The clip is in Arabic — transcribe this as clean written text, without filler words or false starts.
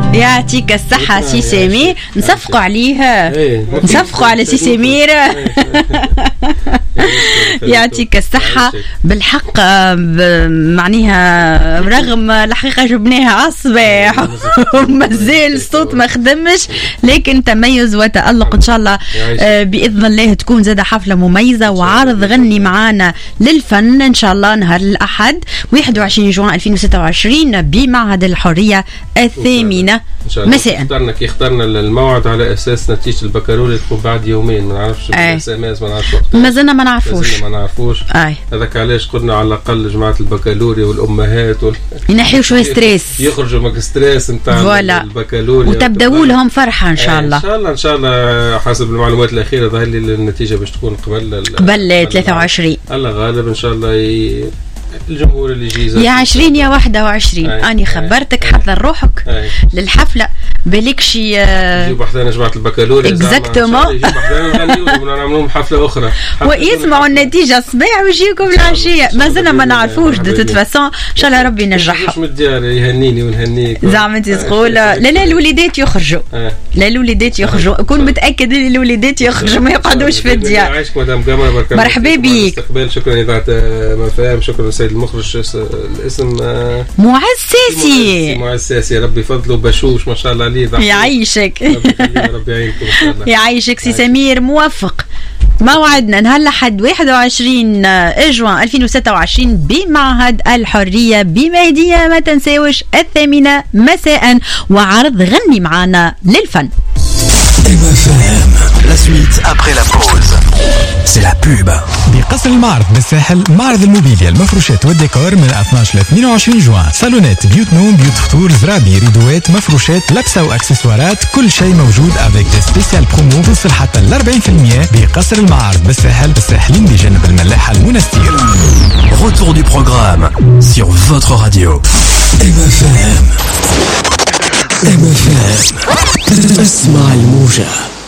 يعطيك الصحة سي سمير. نصفقوا عليه، نصفقوا على سي سمير. يعطيك الصحة بالحق. معنيها رغم الحقيقة جبناها عالصباح ومازال الصوت ما خدمش، لكن تميز وتألق إن شاء الله. بإذن الله تكون زادة حفلة مميزة وعرض غني معانا للفن إن شاء الله نهار الأحد 21 جوان 2026 بمعهد الحرية الثامنة مساء. اخترنا الموعد على أساس نتيجة البكالوريا تكون بعد يومين، ما نعرفش الأسامات، ما نعرفش وقتها، ما زلنا ما نعرفوش. هذاك علاش قلنا على الأقل جماعة البكالوريا والأمهات ينحيوا شوية ستريس، يخرجوا من الستريس نتاع البكالوريا وتبداوا لهم فرحة إن شاء الله. إن شاء الله حسب المعلومات الأخيرة ظهر لي النتيجة باش تكون قبل 23. الله غالب إن شاء الله. الجمهور اللي يجي يا 20 يا 21 أني خبرتك حضر روحك للحفلة بالك شي يجيب وحدنا جماعة البكالوريا اكزاكتومون، يجيب وحدنا نغنيو حفلة أخرى ويسمعوا النتيجة الصباح ويجيكم العشية. ما زلنا ما نعرفوش دو توت فاسون. إن شاء الله ربي ينجحها. مش من الديار يهنيني ونهنيك زعما انت تقول لا الوليدات يخرجوا، لا الوليدات يخرجوا. كون متأكد ان الوليدات يخرجوا ما يقعدوش في الديار. عايشك مدام قمر، مرحبا بك. شكرا إذاعة مفاهيم. شكرا سيد المخرج. الاسم معز ساسي. ربي فضله بشوش ما شاء الله عليه. يعيشك ربي يعينكم ان شاء الله. يعيشك سي سمير. موفق. موعدنا نهار الأحد 21 جوان 2026 بمعهد الحرية بمهدية، ما تنساوش 8 مساء وعرض غني معانا للفن. La suite après la pause. C'est la pub. بقصر المعرض بالساحل معرض الموبيليا المفروشات والديكور من 12 ل 22 جوان. صالونات، بيوت نوم، بيوت فطور، زرابي، ريدوات، مفروشات، لبسة واكسسوارات، كل شيء موجود avec des spéciales promos توصل حتى ل 40% بقصر المعرض بالساحل بالساحلين بجنب الملاحة المنستير. Retour du programme sur votre radio. MFM. اسمع الموجة.